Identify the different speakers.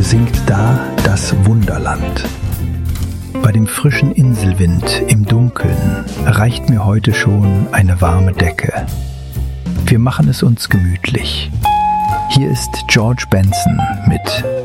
Speaker 1: singt da das Wunderland. Bei dem frischen Inselwind im Dunkeln reicht mir heute schon eine warme Decke. Wir machen es uns gemütlich. Hier ist George Benson mit